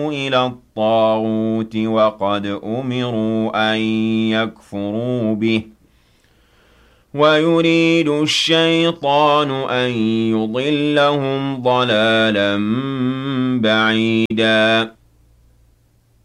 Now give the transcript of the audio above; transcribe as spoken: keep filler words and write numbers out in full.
إِلَى الطَّاغُوتِ وَقَدْ أُمِرُوا أَن يَكْفُرُوا بِهِ ۚ وَيُرِيدُ الشَّيْطَانُ أَن يُضِلَّهُمْ ضَلَالًا بَعِيدًا